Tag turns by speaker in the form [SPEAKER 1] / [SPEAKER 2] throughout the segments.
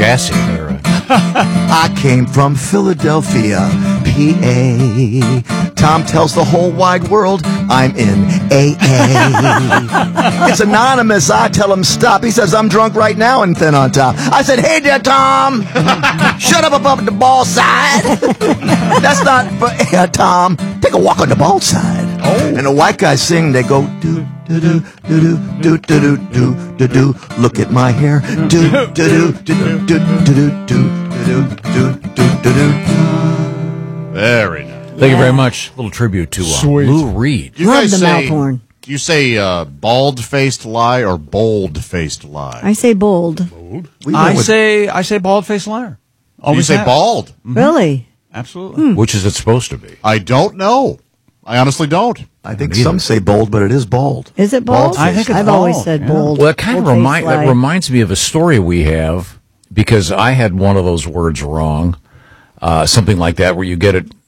[SPEAKER 1] Sassy. There,
[SPEAKER 2] I came from Philadelphia, PA. Tom tells the whole wide world I'm in AA. It's anonymous. I tell him stop. He says I'm drunk right now and thin on top. I said, hey there, Tom. Shut up above the ball side. That's not for Tom. Take a walk on the ball side. Oh. And the white guys sing. They go do do do do do do do do do do. Look at my hair. Do do do do do do do do do do.
[SPEAKER 3] Very nice.
[SPEAKER 1] Thank you very much. A little tribute to Lou Reed.
[SPEAKER 3] You
[SPEAKER 4] Love
[SPEAKER 3] guys
[SPEAKER 4] the
[SPEAKER 3] say,
[SPEAKER 4] mouth horn.
[SPEAKER 3] do you say bald-faced lie or bold-faced lie?
[SPEAKER 4] I say bold.
[SPEAKER 5] I say bald-faced liar.
[SPEAKER 3] You
[SPEAKER 5] Always
[SPEAKER 3] say
[SPEAKER 5] have.
[SPEAKER 3] bald.
[SPEAKER 4] Really?
[SPEAKER 5] Absolutely.
[SPEAKER 1] Which is it supposed to be?
[SPEAKER 3] I don't know. I honestly don't.
[SPEAKER 2] I think some say bold, but it is bald.
[SPEAKER 4] Is it bold?
[SPEAKER 5] I think it's
[SPEAKER 4] I've always
[SPEAKER 5] bold,
[SPEAKER 4] said
[SPEAKER 5] yeah.
[SPEAKER 4] bold.
[SPEAKER 1] Well, it kind of
[SPEAKER 4] Bold-faced lie.
[SPEAKER 1] reminds me of a story we have, because I had one of those words wrong, something like that, where you get it.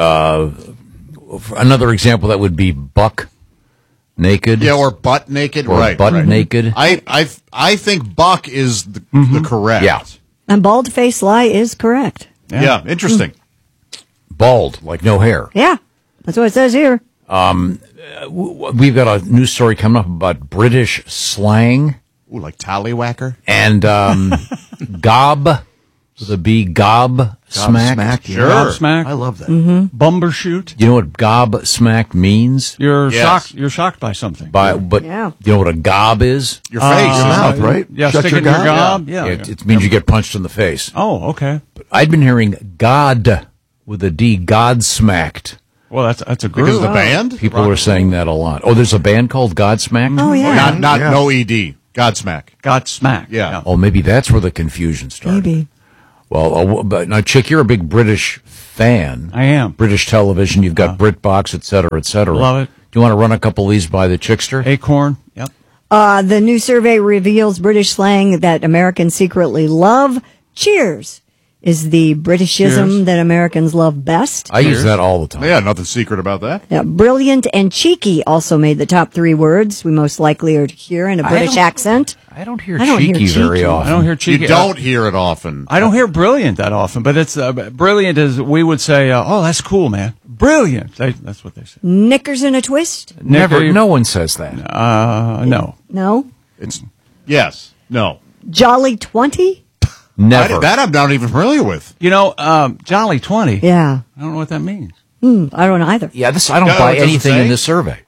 [SPEAKER 1] Another example that would be buck naked.
[SPEAKER 3] Yeah, or butt naked.
[SPEAKER 1] Or
[SPEAKER 3] right.
[SPEAKER 1] butt
[SPEAKER 3] right.
[SPEAKER 1] naked.
[SPEAKER 3] I think buck is the correct.
[SPEAKER 1] Yeah.
[SPEAKER 4] And bald-faced lie is correct.
[SPEAKER 3] Yeah. Interesting.
[SPEAKER 1] Bald, like no hair.
[SPEAKER 4] Yeah, that's what it says here.
[SPEAKER 1] We've got a news story coming up about British slang
[SPEAKER 3] Ooh, like tallywhacker.
[SPEAKER 1] and gob, with a B, gob smack.
[SPEAKER 2] Smack.
[SPEAKER 3] Sure.
[SPEAKER 5] Gob smack.
[SPEAKER 2] I love that.
[SPEAKER 5] Bumbershoot.
[SPEAKER 1] You know what gob smack means?
[SPEAKER 5] You're
[SPEAKER 3] Yes.
[SPEAKER 5] shocked. You're shocked by something.
[SPEAKER 1] But
[SPEAKER 4] Yeah.
[SPEAKER 1] you know what a gob is?
[SPEAKER 3] Your face.
[SPEAKER 2] Your mouth, right?
[SPEAKER 5] Yeah,
[SPEAKER 2] Shut
[SPEAKER 5] stick
[SPEAKER 2] your
[SPEAKER 5] in your
[SPEAKER 2] gob.
[SPEAKER 5] gob. Yeah.
[SPEAKER 1] It means you get punched in the face.
[SPEAKER 5] Oh, okay.
[SPEAKER 1] I'd been hearing God with a D, God smacked.
[SPEAKER 5] Well, that's a group.
[SPEAKER 3] Because of the band?
[SPEAKER 1] People were saying that a lot. Oh, there's a band called Godsmack?
[SPEAKER 4] Oh, yeah.
[SPEAKER 3] Not no ED. Godsmack.
[SPEAKER 5] Got smacked.
[SPEAKER 3] Yeah.
[SPEAKER 1] Oh, maybe that's where the confusion started.
[SPEAKER 4] Maybe.
[SPEAKER 1] Well, but now, Chick, you're a big British fan.
[SPEAKER 5] I am.
[SPEAKER 1] British television. You've got BritBox, et cetera, et cetera.
[SPEAKER 5] Love it.
[SPEAKER 1] Do you want to run a couple of these by the Chickster?
[SPEAKER 5] Acorn. Yep.
[SPEAKER 4] The new survey reveals British slang that Americans secretly love. Cheers is the Britishism
[SPEAKER 5] Cheers.
[SPEAKER 4] that Americans love best.
[SPEAKER 1] I use that all the time.
[SPEAKER 3] Yeah, nothing secret about that.
[SPEAKER 4] Yeah, brilliant and cheeky also made the top 3 words we most likely are to hear in a British accent.
[SPEAKER 1] I don't hear
[SPEAKER 4] I don't hear
[SPEAKER 1] cheeky very
[SPEAKER 4] cheeky.
[SPEAKER 1] often.
[SPEAKER 5] I don't hear cheeky.
[SPEAKER 3] You don't hear it often.
[SPEAKER 5] I don't hear brilliant that often, but it's brilliant as we would say. Oh, that's cool, man. Brilliant. That's what they say.
[SPEAKER 4] Knickers in a twist?
[SPEAKER 1] Never.
[SPEAKER 5] Nick,
[SPEAKER 1] No one says that.
[SPEAKER 5] No.
[SPEAKER 4] No.
[SPEAKER 3] It's yes. No.
[SPEAKER 4] Jolly 20?
[SPEAKER 1] Never.
[SPEAKER 3] That I'm not even familiar with.
[SPEAKER 5] You know, Jolly 20.
[SPEAKER 4] Yeah.
[SPEAKER 5] I don't know what that means.
[SPEAKER 4] I don't know either.
[SPEAKER 1] Yeah, I don't
[SPEAKER 3] No,
[SPEAKER 1] buy
[SPEAKER 3] it doesn't
[SPEAKER 1] anything
[SPEAKER 3] say.
[SPEAKER 1] in this survey.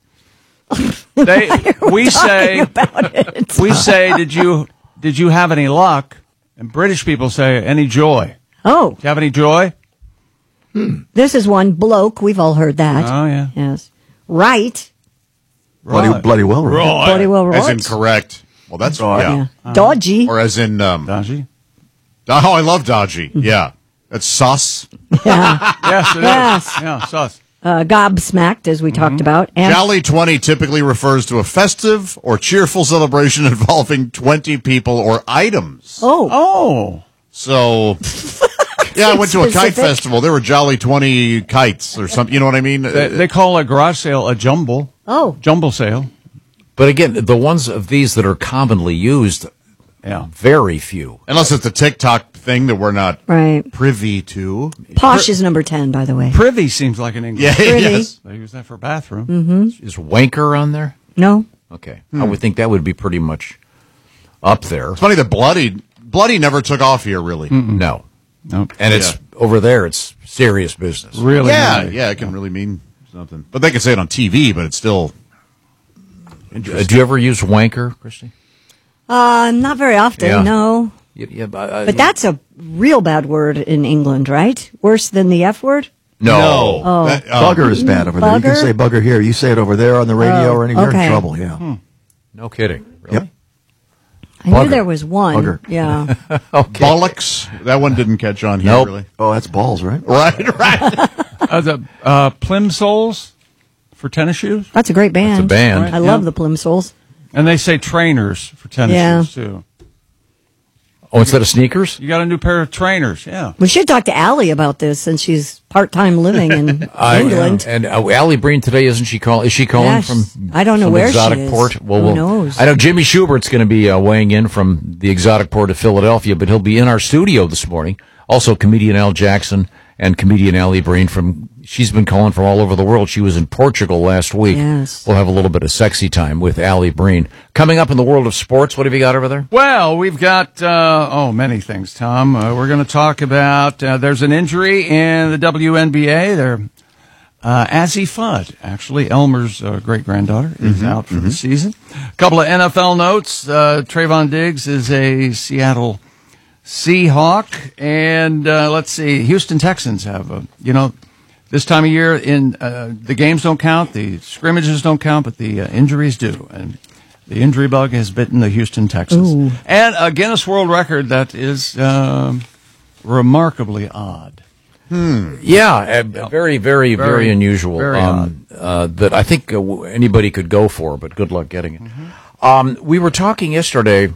[SPEAKER 5] We say,
[SPEAKER 4] About it.
[SPEAKER 5] we say, did you have any luck? And British people say, any joy.
[SPEAKER 4] Oh,
[SPEAKER 5] Do you have any joy?
[SPEAKER 4] this is one. Bloke. We've all heard that.
[SPEAKER 5] Oh, yeah.
[SPEAKER 4] Yes. Right.
[SPEAKER 2] Bloody well, right?
[SPEAKER 4] Bloody well
[SPEAKER 3] As in
[SPEAKER 4] right.
[SPEAKER 3] correct. Well, that's
[SPEAKER 4] Yeah.
[SPEAKER 3] yeah.
[SPEAKER 4] Dodgy.
[SPEAKER 3] Or as in
[SPEAKER 5] Dodgy?
[SPEAKER 3] oh, I love dodgy. Yeah. That's sus.
[SPEAKER 4] Yeah.
[SPEAKER 5] Yes, it is.
[SPEAKER 4] Yes.
[SPEAKER 5] Yeah, sus.
[SPEAKER 4] Gobsmacked, as we talked about. And
[SPEAKER 3] Jolly 20 typically refers to a festive or cheerful celebration involving 20 people or items.
[SPEAKER 4] oh,
[SPEAKER 3] So, yeah, I went to a kite
[SPEAKER 4] Specific.
[SPEAKER 3] festival. There were Jolly 20 kites or something. You know what I mean?
[SPEAKER 5] They call a garage sale a jumble.
[SPEAKER 4] oh,
[SPEAKER 5] Jumble sale.
[SPEAKER 1] But again, the ones of these that are commonly used,
[SPEAKER 5] Yeah.
[SPEAKER 1] very few.
[SPEAKER 3] Unless it's the TikTok thing that we're not
[SPEAKER 4] right.
[SPEAKER 3] privy to.
[SPEAKER 4] Posh is number 10, by the way.
[SPEAKER 5] Privy seems like an English.
[SPEAKER 3] Yeah,
[SPEAKER 4] Privy.
[SPEAKER 3] yes.
[SPEAKER 5] They use that for bathroom.
[SPEAKER 1] Is wanker on there?
[SPEAKER 4] No.
[SPEAKER 1] Okay. I would think that would be pretty much up there.
[SPEAKER 3] It's funny that bloody never took off here, really.
[SPEAKER 1] No.
[SPEAKER 5] Nope.
[SPEAKER 1] And it's over there, it's serious business.
[SPEAKER 5] Really?
[SPEAKER 3] Yeah,
[SPEAKER 5] nice.
[SPEAKER 3] yeah, it can really mean something. But they can say it on TV, but it's still
[SPEAKER 1] Do you ever use wanker, Christy?
[SPEAKER 4] Not very often,
[SPEAKER 1] Yeah.
[SPEAKER 4] no.
[SPEAKER 1] Yeah,
[SPEAKER 4] But that's a real bad word in England, right? Worse than the F word?
[SPEAKER 1] no.
[SPEAKER 4] Oh.
[SPEAKER 3] That,
[SPEAKER 2] Bugger is bad over there. You can
[SPEAKER 4] Bugger?
[SPEAKER 2] say bugger here. You say it over there on the radio or anything, you're
[SPEAKER 4] okay.
[SPEAKER 2] in trouble. Yeah.
[SPEAKER 1] No kidding. Really?
[SPEAKER 2] Yep.
[SPEAKER 4] I knew
[SPEAKER 1] Bugger.
[SPEAKER 4] there was one.
[SPEAKER 2] Bugger.
[SPEAKER 4] Yeah.
[SPEAKER 1] Okay.
[SPEAKER 3] bollocks. That one didn't catch on here,
[SPEAKER 1] Nope.
[SPEAKER 3] really.
[SPEAKER 2] Oh, that's balls, right?
[SPEAKER 3] Right.
[SPEAKER 5] The Plimsolls for tennis shoes.
[SPEAKER 4] That's a great band.
[SPEAKER 1] That's a band.
[SPEAKER 4] I love the Plimsolls.
[SPEAKER 5] And they say trainers for tennis
[SPEAKER 4] Yeah.
[SPEAKER 5] shoes, too.
[SPEAKER 1] Oh, instead of sneakers?
[SPEAKER 5] You got a new pair of trainers. Yeah.
[SPEAKER 4] We should talk to Allie about this since she's part-time living in England.
[SPEAKER 1] And Allie Breen today, isn't she calling? Is she calling
[SPEAKER 4] Yes.
[SPEAKER 1] from?
[SPEAKER 4] I don't know
[SPEAKER 1] some
[SPEAKER 4] where she
[SPEAKER 1] exotic
[SPEAKER 4] is.
[SPEAKER 1] port? Well,
[SPEAKER 4] Who knows?
[SPEAKER 1] I know Jimmy Schubert's going to be weighing in from the exotic port of Philadelphia, but he'll be in our studio this morning. Also, comedian Al Jackson and comedian Allie Breen she's been calling from all over the world. She was in Portugal last week.
[SPEAKER 4] Yes.
[SPEAKER 1] We'll have a little bit of sexy time with Allie Breen. Coming up in the world of sports, what have you got over there?
[SPEAKER 5] Well, we've got, many things, Tom. We're going to talk about, there's an injury in the WNBA. Azzy Fudd, actually, Elmer's great-granddaughter, is out for the season. A couple of NFL notes. Trayvon Diggs is a Seattle Seahawk. And let's see, Houston Texans have, this time of year, the games don't count, the scrimmages don't count, but the injuries do. And the injury bug has bitten the Houston Texans.
[SPEAKER 4] Ooh.
[SPEAKER 5] And a Guinness World Record that is remarkably odd.
[SPEAKER 1] Yeah, very, very, very unusual.
[SPEAKER 5] very odd.
[SPEAKER 1] That I think anybody could go for, but good luck getting it. We were talking yesterday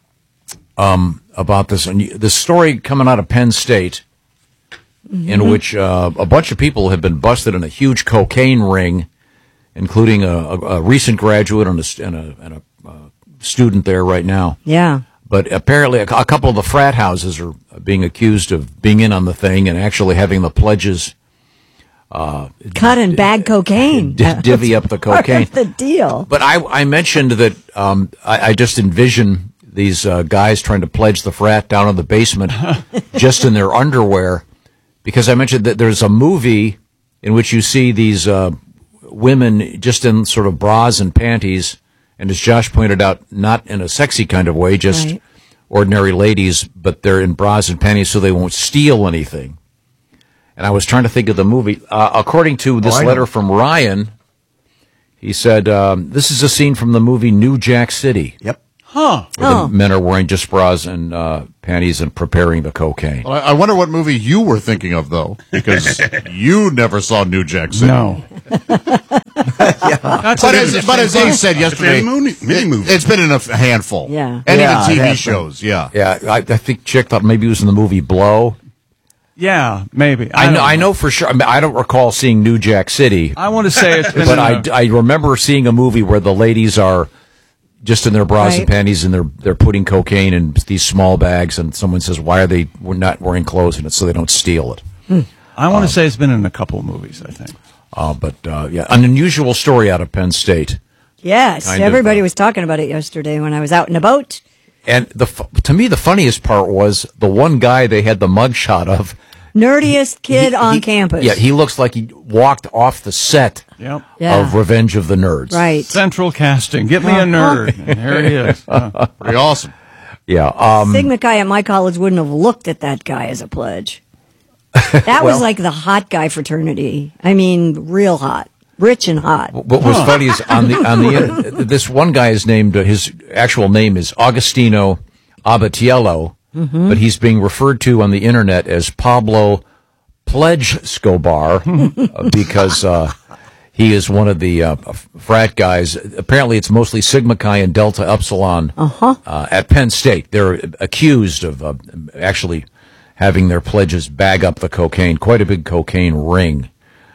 [SPEAKER 1] about this story coming out of Penn State, in which a bunch of people have been busted in a huge cocaine ring, including a recent graduate and a student there right now.
[SPEAKER 4] Yeah.
[SPEAKER 1] But apparently a couple of the frat houses are being accused of being in on the thing and actually having the pledges
[SPEAKER 4] Cut and bag cocaine.
[SPEAKER 1] divvy up the cocaine.
[SPEAKER 4] Part of the deal.
[SPEAKER 1] But I mentioned that I just envision these guys trying to pledge the frat down in the basement just in their underwear, because I mentioned that there's a movie in which you see these women just in sort of bras and panties, and as Josh pointed out, not in a sexy kind of way, just
[SPEAKER 4] Right.
[SPEAKER 1] ordinary ladies, but they're in bras and panties so they won't steal anything. And I was trying to think of the movie. According to this letter from Ryan, he said, this is a scene from the movie New Jack City.
[SPEAKER 2] Yep.
[SPEAKER 5] Huh.
[SPEAKER 1] Where the men are wearing just bras and panties and preparing the cocaine.
[SPEAKER 3] Well, I wonder what movie you were thinking of, though, because you never saw New Jack City.
[SPEAKER 5] No.
[SPEAKER 3] But as Ace said yesterday, it's been in a handful.
[SPEAKER 4] Yeah.
[SPEAKER 3] And
[SPEAKER 2] Yeah, it
[SPEAKER 3] even TV
[SPEAKER 2] has
[SPEAKER 3] shows, yeah.
[SPEAKER 1] Yeah, I think Chick thought maybe it was in the movie Blow.
[SPEAKER 5] Yeah, maybe.
[SPEAKER 1] I know for sure. I mean, I don't recall seeing New Jack City,
[SPEAKER 5] I want to say it's been
[SPEAKER 1] but I remember seeing a movie where the ladies are just in their bras and
[SPEAKER 4] Right.
[SPEAKER 1] panties, and they're putting cocaine in these small bags, and someone says, "Why are they? We're not wearing clothes in it, so they don't steal it."
[SPEAKER 5] I want to say it's been in a couple of movies, I think.
[SPEAKER 1] But yeah, an unusual story out of Penn State.
[SPEAKER 4] Yes.
[SPEAKER 1] Kind of,
[SPEAKER 4] Everybody was talking about it yesterday when I was out and about.
[SPEAKER 1] And to me, the funniest part was the one guy they had the mugshot of.
[SPEAKER 4] Nerdiest kid on campus.
[SPEAKER 1] Yeah, he looks like he walked off the set
[SPEAKER 5] Yep.
[SPEAKER 4] Yeah.
[SPEAKER 1] of Revenge of the Nerds.
[SPEAKER 4] Right.
[SPEAKER 5] Central casting. Get me a nerd. And here he is.
[SPEAKER 3] Pretty awesome.
[SPEAKER 1] Yeah.
[SPEAKER 4] Sigma Chi at my college wouldn't have looked at that guy as a pledge. That was like the hot guy fraternity. I mean, real hot. Rich and hot.
[SPEAKER 1] What was funny is on the this one guy is named, his actual name is Agostino Abatiello, but he's being referred to on the internet as Pablo Pledge Scobar because he is one of the frat guys. Apparently, it's mostly Sigma Chi and Delta Upsilon at Penn State. They're accused of actually having their pledges bag up the cocaine, quite a big cocaine ring.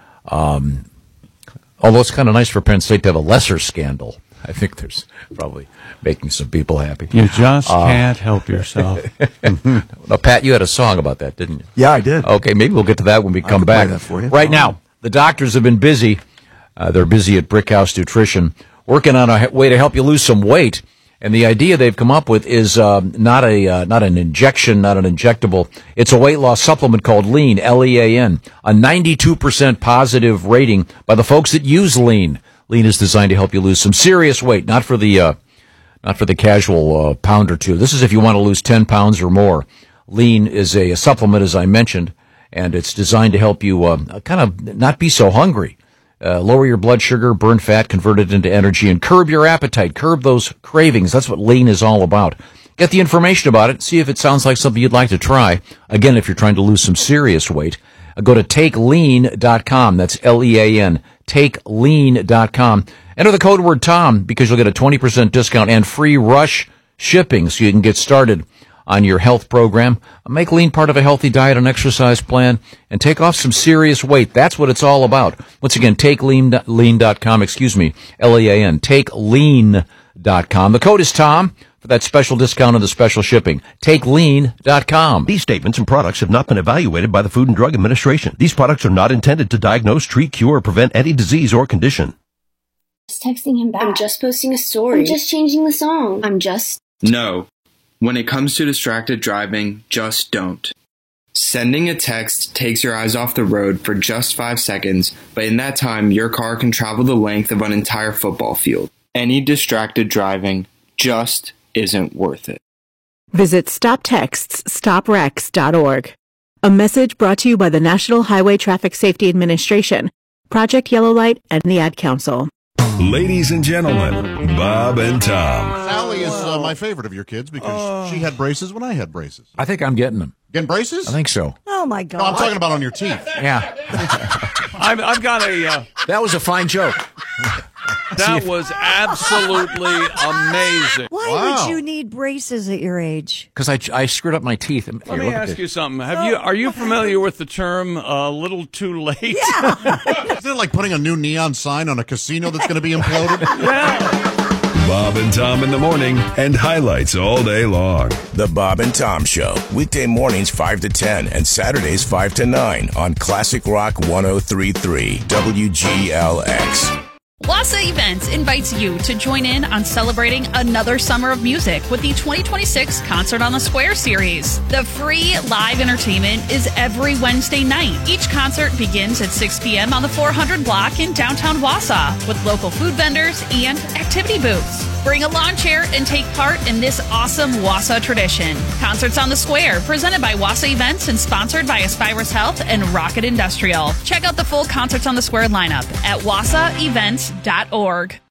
[SPEAKER 1] Although it's kind of nice for Penn State to have a lesser scandal. I think there's probably making some people happy.
[SPEAKER 5] You just can't help yourself.
[SPEAKER 1] Now, Pat, you had a song about that, didn't you?
[SPEAKER 2] Yeah, I did.
[SPEAKER 1] Okay, maybe we'll get to that when we come
[SPEAKER 2] could play
[SPEAKER 1] back.
[SPEAKER 2] that for you.
[SPEAKER 1] Right now, the doctors have been busy. They're busy at Brickhouse Nutrition, working on a way to help you lose some weight. And the idea they've come up with is not an injection, not an injectable. It's a weight loss supplement called Lean, Lean, a 92% positive rating by the folks that use Lean. Lean is designed to help you lose some serious weight, not for the casual pound or two. This is if you want to lose 10 pounds or more. Lean is a supplement, as I mentioned, and it's designed to help you kind of not be so hungry. Lower your blood sugar, burn fat, convert it into energy, and curb your appetite, curb those cravings. That's what Lean is all about. Get the information about it, see if it sounds like something you'd like to try. Again, if you're trying to lose some serious weight, go to takelean.com. That's Lean, takelean.com. Enter the code word Tom because you'll get a 20% discount and free rush shipping so you can get started on your health program. Make lean part of a healthy diet and exercise plan and take off some serious weight. That's what it's all about. Once again, takelean.com, Lean, takelean.com. The code is Tom for that special discount and the special shipping. Takelean.com.
[SPEAKER 6] These statements and products have not been evaluated by the Food and Drug Administration. These products are not intended to diagnose, treat, cure, or prevent any disease or condition.
[SPEAKER 7] Just texting him back.
[SPEAKER 8] I'm just posting a story.
[SPEAKER 7] I'm just changing the song.
[SPEAKER 8] No. When it comes to distracted driving, just don't. Sending a text takes your eyes off the road for just 5 seconds, but in that time, your car can travel the length of an entire football field. Any distracted driving just isn't worth it.
[SPEAKER 9] Visit StopTextsStopWrecks.org. A message brought to you by the National Highway Traffic Safety Administration, Project Yellow Light, and the Ad Council.
[SPEAKER 10] Ladies and gentlemen, Bob and Tom.
[SPEAKER 3] Sally is my favorite of your kids because she had braces when I had braces.
[SPEAKER 1] I think I'm getting them.
[SPEAKER 3] Getting braces?
[SPEAKER 1] I think so.
[SPEAKER 4] Oh, my God.
[SPEAKER 3] No, I'm talking about on your teeth.
[SPEAKER 1] Yeah.
[SPEAKER 5] I've got a...
[SPEAKER 1] That was a fine joke.
[SPEAKER 5] That was absolutely amazing.
[SPEAKER 4] Why would you need braces at your age?
[SPEAKER 1] Because I screwed up my teeth.
[SPEAKER 5] Let me ask you something. Are you familiar with the term "a little too late"?
[SPEAKER 4] Yeah.
[SPEAKER 3] Isn't it like putting a new neon sign on a casino that's going to be imploded?
[SPEAKER 5] Yeah.
[SPEAKER 10] Bob and Tom in the morning and highlights all day long.
[SPEAKER 11] The Bob and Tom Show. Weekday mornings 5 to 10 and Saturdays 5 to 9 on Classic Rock 103.3 WGLX.
[SPEAKER 12] Wassa Events invites you to join in on celebrating another summer of music with the 2026 Concert on the Square series. The free live entertainment is every Wednesday night. Each concert begins at 6 p.m. on the 400 block in downtown Wausau with local food vendors and activity booths. Bring a lawn chair and take part in this awesome Wausau tradition. Concerts on the Square, presented by Wassa Events and sponsored by Aspirus Health and Rocket Industrial. Check out the full Concerts on the Square lineup at wassaevents.org.